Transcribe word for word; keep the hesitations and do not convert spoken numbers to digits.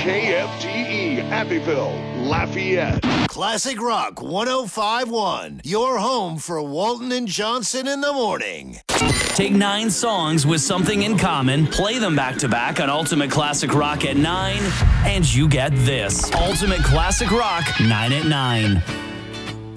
K F T E, Abbeville, Lafayette. Classic Rock one oh five point one, your home for Walton and Johnson in the morning. Take nine songs with something in common, play them back to back on Ultimate Classic Rock at nine, and you get this. Ultimate Classic Rock nine at nine.